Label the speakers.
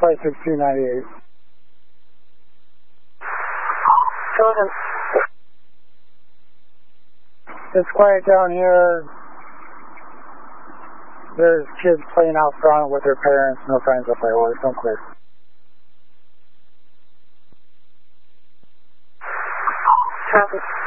Speaker 1: 56298.
Speaker 2: Go ahead.
Speaker 1: It's quiet down here. There's kids playing out front with their parents. No signs of fireworks. Don't clear.
Speaker 2: Traffic.